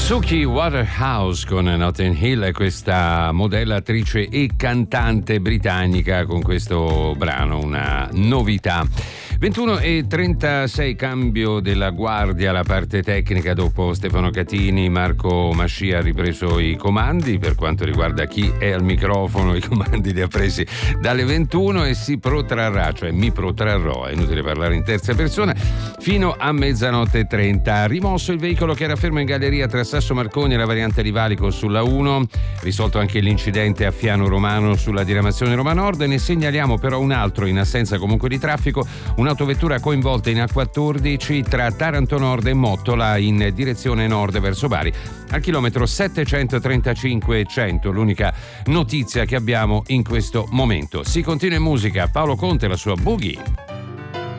Suki Waterhouse con Notting Hill, questa modella, attrice e cantante britannica, con questo brano, una novità. 21:36, cambio della guardia alla parte tecnica. Dopo Stefano Catini, Marco Mascia ha ripreso i comandi per quanto riguarda chi è al microfono. I comandi li ha presi dalle 21 e si protrarrà, cioè mi protrarrò, è inutile parlare in terza persona, fino a 00:30. Rimosso il veicolo che era fermo in galleria tra Sasso Marconi e la variante Livalico sulla 1, risolto anche l'incidente a Fiano Romano sulla diramazione Roma Nord. Ne segnaliamo però un altro in assenza comunque di traffico, un'autovettura coinvolta in A14 tra Taranto Nord e Mottola in direzione nord verso Bari al chilometro 735+100. L'unica notizia che abbiamo in questo momento. Si continua in musica, Paolo Conte e la sua Boogie.